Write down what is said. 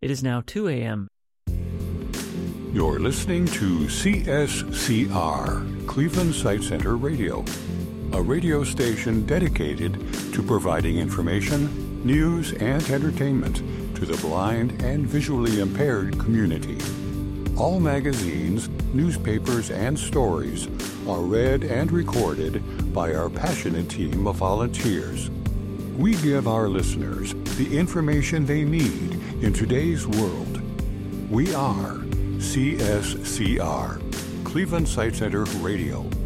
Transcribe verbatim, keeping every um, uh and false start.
It is now two a.m. You're listening to C S C R, Cleveland Sight Center Radio, a radio station dedicated to providing information, news, and entertainment to the blind and visually impaired community. All magazines, newspapers, and stories are read and recorded by our passionate team of volunteers. We give our listeners the information they need in today's world. We are C S C R, Cleveland Sight Center Radio.